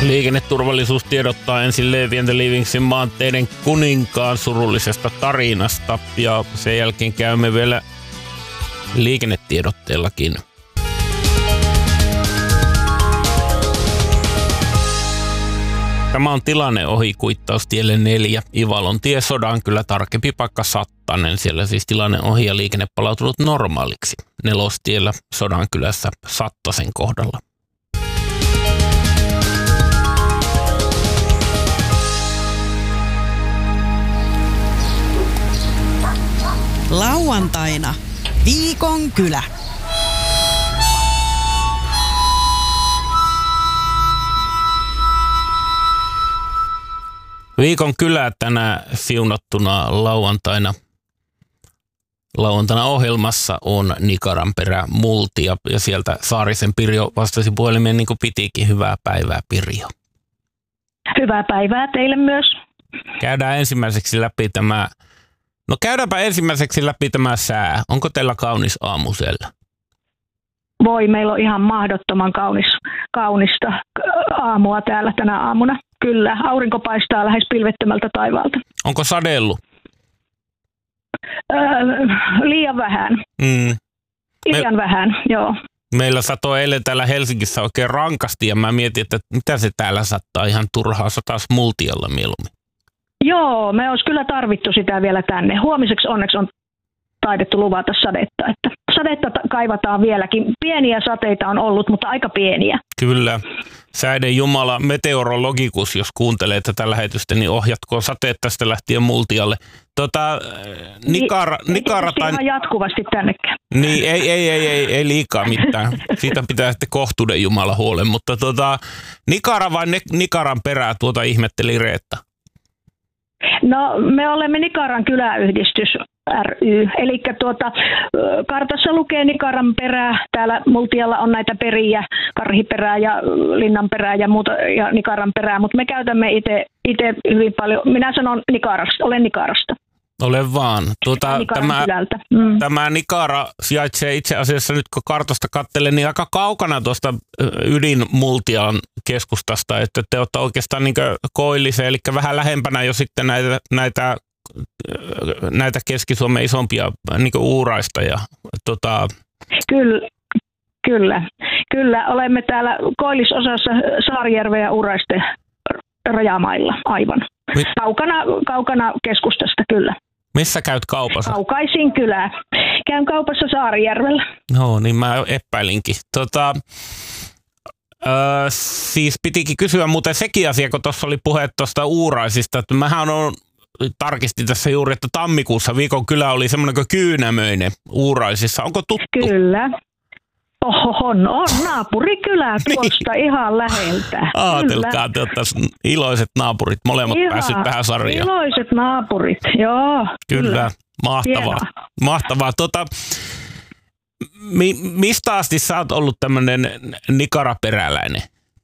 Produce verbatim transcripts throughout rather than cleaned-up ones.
Liikenneturvallisuustiedottaa ensin Levi and the Livingsin maanteiden kuninkaan surullisesta tarinasta ja sen jälkeen käymme vielä liikennetiedotteellakin. Tämä on tilanne ohi Kuittaustielle neljä, Ivalon tie, Sodankylä, tarkempi paikka Sattanen. Siellä siis tilanne ohi ja liikenne palautunut normaaliksi. Nelostiellä Sodankylässä Sattasen kohdalla. Lauantaina Viikon kylä. Viikon kylä tänä siunattuna lauantaina. Lauantaina ohjelmassa on Nikaranperä Multia ja sieltä Saarisen Pirjo vastasi puhelimeen niin kuin pitikin. Hyvää päivää, Pirjo. Hyvää päivää teille myös. Käydään ensimmäiseksi läpi tämä, no käydäänpä ensimmäiseksi läpi tämä sää. Onko teillä kaunis aamu siellä? Voi, meillä on ihan mahdottoman kaunis, kaunista aamua täällä tänä aamuna. Kyllä, aurinko paistaa lähes pilvettömältä taivaalta. Onko sadellut? Öö, liian vähän. Mm. Liian Me, vähän, joo. Meillä satoi eilen täällä Helsingissä oikein rankasti ja mä mietin, että mitä se täällä sattaa ihan turhaa, sataisi Multialla mieluummin. Joo, me olisi kyllä tarvittu sitä vielä tänne. Huomiseksi onneksi on taidettu luvata sadetta. Että sadetta kaivataan vieläkin. Pieniä sateita on ollut, mutta aika pieniä. Kyllä. Säiden Jumala, meteorologikus, jos kuuntelee tätä lähetystä, niin ohjatkoon sateet tästä lähtien Multialle. Tota, Nikara, ei, Nikara ei, tai... ihan jatkuvasti tännekään. Niin, ei, ei, ei, ei, ei liikaa mitään. Siitä pitää sitten kohtuuden Jumala huolen. Mutta tota, Nikara vai ne, Nikaran perää, tuota ihmetteli Reetta. No, me olemme Nikaran kyläyhdistys ry, eli tuota, kartassa lukee Nikaran perää, täällä Multialla on näitä periä, Karhiperää ja Linnanperää ja muuta ja Nikaran perää, mutta me käytämme itse hyvin paljon, minä sanon Nikarasta, olen Nikarasta. Ole vaan. Tuota, tämä, mm. tämä Nikara sijaitsee itse asiassa nyt kun kartasta katselen, niin aika kaukana tuosta ydinmultian keskustasta, että te olette oikeastaan niin koillisen, eli vähän lähempänä jo sitten näitä, näitä, näitä Keski-Suomen isompia niin uuraista. Ja, tota... Kyllä. Kyllä, kyllä. Olemme täällä koillisosassa Saarijärven ja Uuraisten rajamailla aivan. Mi- kaukana, kaukana keskustasta, kyllä. Missä käyt kaupassa? Kaukaisin kylää. Käyn kaupassa Saarijärvellä. No niin, mä epäilinkin. Tota, öö, siis pitikin kysyä muuten sekin asia, kun tuossa oli puhe tuosta Uuraisista. Että mähän on, tarkistin tässä juuri, että tammikuussa Viikon kylä oli semmoinen kuin Kyynämöinen Uuraisissa. Onko tuttu? Kyllä. Oho, on, on naapurikylä tuosta niin. Ihan läheltä. Aatelkaa, te oltaisiin iloiset naapurit, molemmat ihan päässyt tähän sarjaan. Iloiset naapurit, joo. Kyllä, kyllä. Mahtavaa. Hienoa. Mahtavaa. Tota, mi, mistä asti sä oot ollut tämmöinen nikaraperäläinen?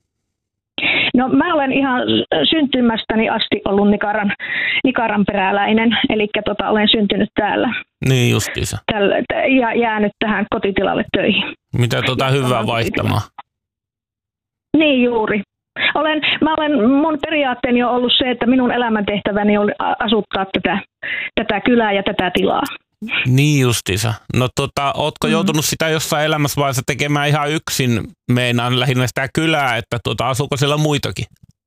No mä olen ihan syntymästäni asti ollut Nikaran, Nikaran peräläinen, eli tota, olen syntynyt täällä. Niin justiinsa. Tällä, ja jäänyt tähän kotitilalle töihin. Mitä tuota hyvää vaihtamaan? Niin juuri. Olen, mä olen, mun periaatteeni on ollut se, että minun elämäntehtäväni on asuttaa tätä, tätä kylää ja tätä tilaa. Niin justiinsa. No tota, ootko mm. joutunut sitä jossain elämässä vaiheessa tekemään ihan yksin, meinaan lähinnä sitä kylää, että tuota, asuuko siellä muitakin?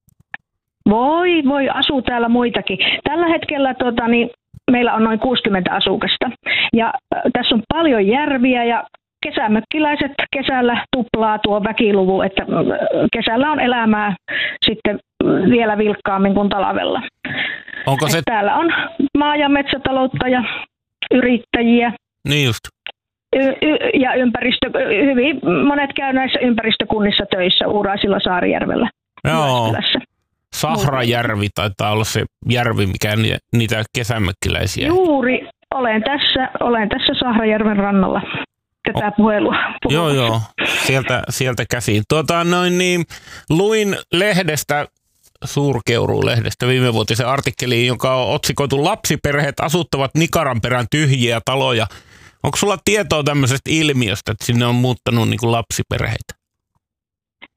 Voi, voi, asuu täällä muitakin. Tällä hetkellä tuota, niin, meillä on noin kuusikymmentä asukasta ja äh, tässä on paljon järviä ja kesämökkiläiset kesällä tuplaa tuo väkiluvun, että äh, kesällä on elämää sitten vielä vilkkaammin kuin talvella. Onko se... Täällä on maa- ja metsätaloutta ja yrittäjiä. Niin just. Y- y- ja ympäristö, hyvin monet käy näissä ympäristökunnissa töissä Uuraisilla, Saarijärvellä. Joo. Sahrajärvi taitaa olla se järvi, mikä niitä kesämökkiläisiä. Juuri, olen tässä, olen tässä Sahrajärven rannalla tätä oh. puhelua. Joo, joo, sieltä, sieltä käsiin. Tuota, noin niin, luin lehdestä, Suurkeuruu-lehdestä viimevuotisen artikkeliin, joka on otsikoitu Lapsiperheet asuttavat Nikaranperän tyhjiä taloja. Onko sulla tietoa tämmöisestä ilmiöstä, että sinne on muuttanut niin kuin lapsiperheitä?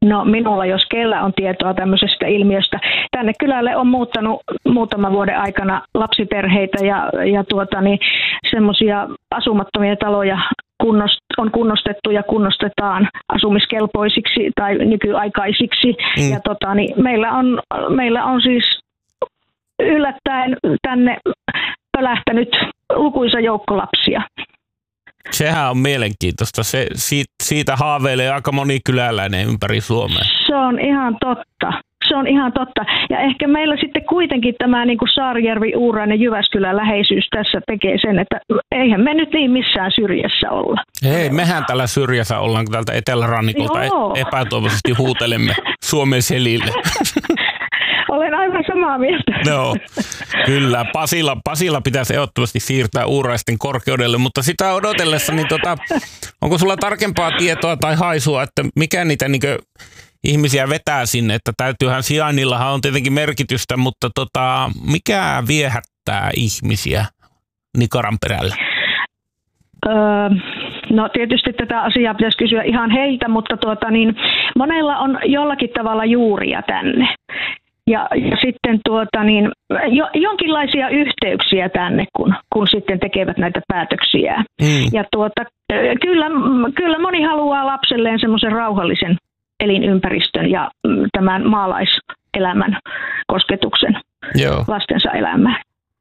No minulla, jos kellä on tietoa tämmöisestä ilmiöstä. Tänne kylälle on muuttanut muutaman vuoden aikana lapsiperheitä ja, ja tuota, niin, semmoisia asumattomia taloja kunnost, on kunnostettu ja kunnostetaan asumiskelpoisiksi tai nykyaikaisiksi. Mm. Ja tota, niin, meillä, on, meillä on siis yllättäen tänne pölähtänyt lukuisa joukko lapsia. Sehän on mielenkiintoista. Se, siitä, siitä haaveilee aika moni kyläläinen ympäri Suomea. Se on ihan totta. Se on ihan totta. Ja ehkä meillä sitten kuitenkin tämä niin kuin Saarijärvi, Uurainen, Jyväskylän läheisyys tässä tekee sen, että eihän me nyt niin missään syrjässä olla. Ei, mehän tällä syrjässä ollaan, kun täältä etelärannikolta Joo. epätoivoisesti huutelemme Suomen selille. Olen aivan samaa mieltä. Joo, kyllä. Pasila, Pasila pitäisi ehdottomasti siirtää Uuraisten korkeudelle, mutta sitä odotellessa, niin tota, onko sulla tarkempaa tietoa tai haisua, että mikä niitä niinkö ihmisiä vetää sinne, että täytyyhän sijainnillahan on tietenkin merkitystä, mutta tota, mikä viehättää ihmisiä Nikaran perällä? Öö, no tietysti tätä asiaa pitäisi kysyä ihan heiltä, mutta tuota, niin, monella on jollakin tavalla juuria tänne. Ja, ja sitten tuota, niin, jo, jonkinlaisia yhteyksiä tänne, kun, kun sitten tekevät näitä päätöksiä. Mm. Ja tuota, kyllä, kyllä moni haluaa lapselleen semmoisen rauhallisen elinympäristön ja tämän maalaiselämän kosketuksen Joo. lastensa elämään.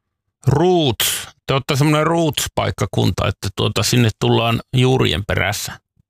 Roots. Te olette semmoinen roots-paikkakunta, että tuota, sinne tullaan juurien perässä.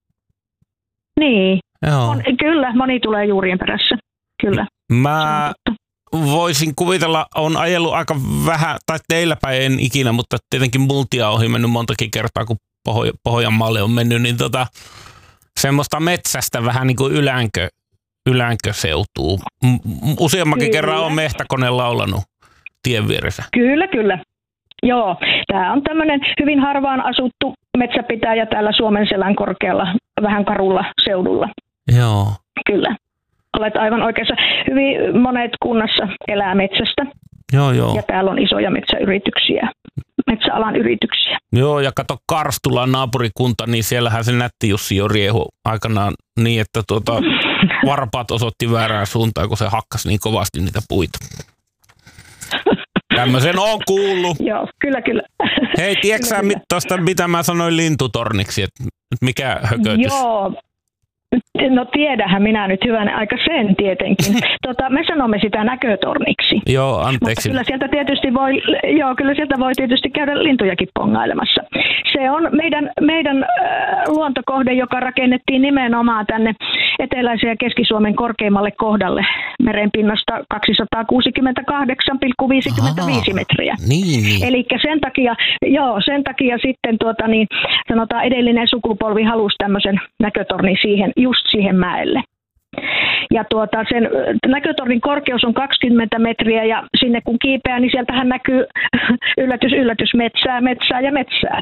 Niin, on, kyllä, moni tulee juurien perässä, kyllä. Mä voisin kuvitella, on ajellut aika vähän, tai teillä päin en ikinä, mutta tietenkin multia ohi mennyt montakin kertaa, kun Poh- Pohjanmaalle on mennyt, niin tota, semmoista metsästä vähän niin kuin ylänkö, ylänkö seutuu. Useammankin kyllä. kerran on mehtäkone laulanut tien vieressä. Kyllä, kyllä. Joo, tämä on tämmöinen hyvin harvaan asuttu metsäpitäjä täällä Suomenselän korkealla, vähän karulla seudulla. Joo. Kyllä. Olet aivan oikeassa. Hyvin monet kunnassa elää metsästä. Joo, joo. Ja täällä on isoja metsäyrityksiä, metsäalan yrityksiä. Joo, ja kato Karstulan naapurikunta, niin siellähän se nätti Jussi jo riehu aikanaan niin, että tuota, varpaat osoitti väärään suuntaan, kun se hakkasi niin kovasti niitä puita. Tämmöisen on kuullut. Joo, kyllä, kyllä. Hei, tiedätkö sä mit, tosta, mitä mä sanoin lintutorniksi, että mikä hökötys? Joo. No tiedähän minä nyt hyvän aika sen tietenkin. Tota, me sanomme sitä näkötorniksi. Joo, anteeksi. Mutta kyllä sieltä tietysti voi, joo, kyllä sieltä voi tietysti käydä lintujakin pongailemassa. Se on meidän, meidän äh, luontokohde, joka rakennettiin nimenomaan tänne eteläisen ja Keski-Suomen korkeimmalle kohdalle merenpinnasta kaksisataakuusikymmentäkahdeksan pilkku viisikymmentäviisi metriä. Niin, niin. Eli sen takia, joo, sen takia sitten tuota, niin, sanotaan edellinen sukupolvi halusi tämmöisen näkötornin siihen, just siihen mäelle. Ja tuota, sen näkötornin korkeus on kaksikymmentä metriä ja sinne kun kiipeää, niin sieltähän näkyy yllätys, yllätys, metsää, metsää ja metsää.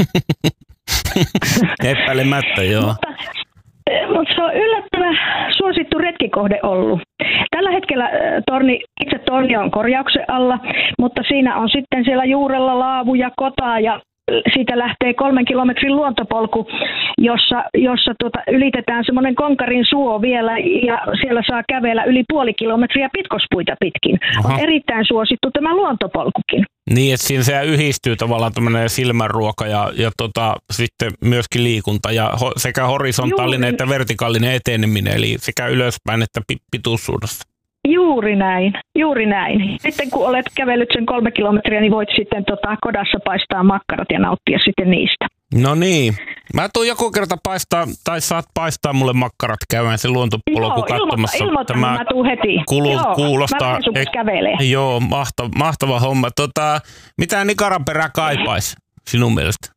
Epäilemättä, joo. Mutta, mutta se on yllättävän suosittu retkikohde ollut. Tällä hetkellä torni, itse torni on korjauksen alla, mutta siinä on sitten siellä juurella laavu ja kota ja siitä lähtee kolmen kilometrin luontopolku, jossa, jossa tuota, ylitetään semmoinen Konkarin suo vielä ja siellä saa kävellä yli puoli kilometriä pitkospuita pitkin. Aha. On erittäin suosittu tämä luontopolkukin. Niin, että siinä se yhdistyy tavallaan tämmöinen silmänruoka ja, ja tota, sitten myöskin liikunta ja ho, sekä horisontaalinen Juuri. että vertikaalinen eteneminen, eli sekä ylöspäin että pituussuunnassa. Juuri näin, juuri näin. Sitten kun olet kävellyt sen kolme kilometriä, niin voit sitten tota, kodassa paistaa makkarat ja nauttia sitten niistä. No niin. Mä tuun joku kerta paistaa, tai saat paistaa mulle makkarat käymään sen luontopolku katsomassa. Ilmoita, Tämä mä tuun heti. Kulu, joo, kuulostaa. Mä e- kävelee. Joo, mahtava, mahtava homma. Tota, mitä Nikaran perä kaipaisi sinun mielestä?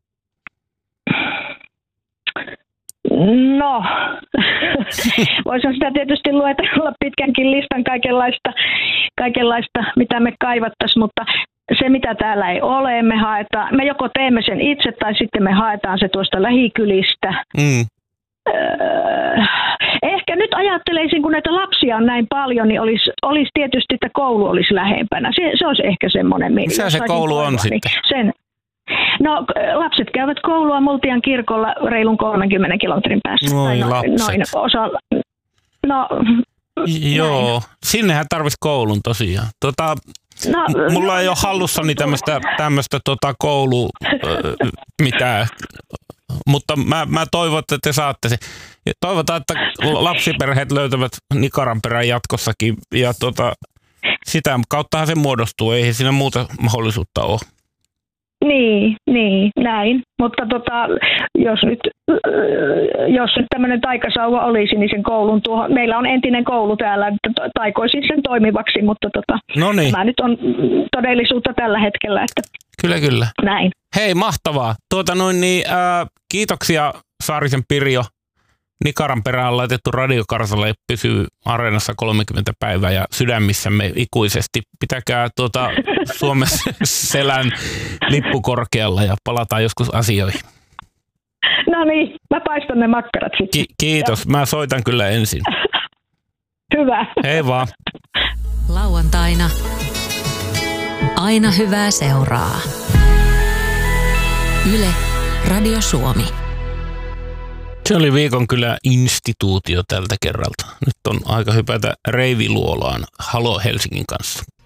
No, voisin sitä tietysti luetella pitkänkin listan kaikenlaista, kaikenlaista mitä me kaivattaisiin, mutta se mitä täällä ei ole, me haetaan, me joko teemme sen itse tai sitten me haetaan se tuosta lähikylistä. Mm. Öö, ehkä nyt ajatteleisin, kun näitä lapsia on näin paljon, niin olisi, olisi tietysti, että koulu olisi lähempänä. Se, se olisi ehkä semmoinen. Missä se koulu on niin sitten? Sen, No lapset käyvät koulua Multian kirkolla reilun kolmenkymmenen kilometrin päässä. Noin noin, lapset. Noin osa, No, Joo, näin. sinnehän tarvitsisi koulun tosiaan. Tota, No, m- mulla no, ei ole hallussani tämmöistä tämmöistä tota koulu mitään, mutta mä, mä toivon, että te saatte se. Ja toivotaan, että lapsiperheet löytävät Nikaran perään jatkossakin ja tota, sitä kauttahan se muodostuu, ei siinä muuta mahdollisuutta ole. Niin, niin, näin. Mutta tota, jos nyt, jos nyt tämmöinen taikasauva olisi, niin sen koulun tuo, meillä on entinen koulu täällä, että taikoisin sen toimivaksi, mutta tota, Noniin. tämä nyt on todellisuutta tällä hetkellä, että Kyllä, kyllä. näin. Hei, mahtavaa. Tuota noin niin, ää, kiitoksia Saarisen Pirjo. Nikaran perään laitettu radiokarsalle pysyy Areenassa kolmekymmentä päivää ja sydämissämme ikuisesti. Pitäkää tuota Suomen selän lippu korkealla ja palataan joskus asioihin. No niin, mä paistan ne makkarat sitten. Ki- kiitos, mä soitan kyllä ensin. Hyvä. Hei vaan. Lauantaina aina hyvää seuraa. Yle, Radio Suomi. Se oli viikon kyllä instituutio tältä kerralta. Nyt on aika hypätä Reiviluolaan Halo Helsingin kanssa.